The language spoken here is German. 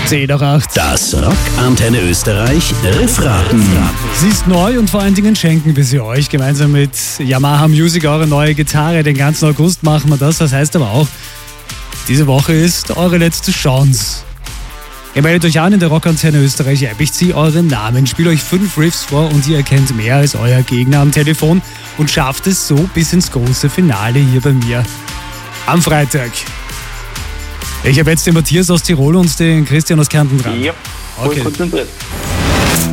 10 nach 8. Das Rock Antenne Österreich Riffraten. Sie ist neu und vor allen Dingen schenken wir sie euch. Gemeinsam mit Yamaha Music eure neue Gitarre. Den ganzen August machen wir das. Das heißt aber auch, diese Woche ist eure letzte Chance. Ihr meldet euch an in der Rock Antenne Österreich App. Ich ziehe euren Namen, spiele euch 5 Riffs vor und ihr erkennt mehr als euer Gegner am Telefon und schafft es so bis ins große Finale hier bei mir am Freitag. Ich habe jetzt den Matthias aus Tirol und den Christian aus Kärnten dran. Ja, voll Okay. konzentriert.